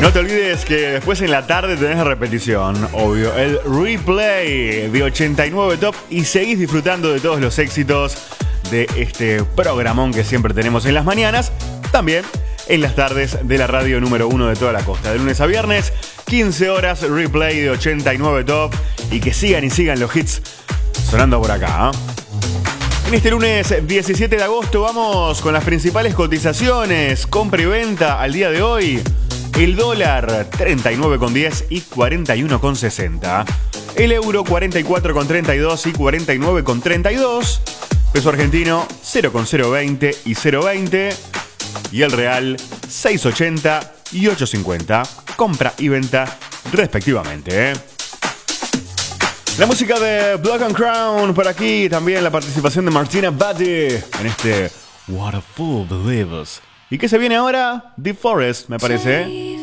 No te olvides que después en la tarde tenés la repetición, obvio, el replay de 89 Top y seguís disfrutando de todos los éxitos de este programón que siempre tenemos en las mañanas, también en las tardes de la radio número 1 de toda la costa. De lunes a viernes, 15 horas, replay de 89 Top y que sigan y sigan los hits sonando por acá. En este lunes 17 de agosto vamos con las principales cotizaciones, compra y venta al día de hoy. El dólar 39,10 y 41,60. El euro 44,32 y 49,32. Peso argentino 0,020 y 0,20. Y el real 6,80 y 8,50. Compra y venta respectivamente. La música de Black and Crown por aquí. También la participación de Martina Buddy en este What a Fool Believes. ¿Y qué se viene ahora? The Forest, me parece.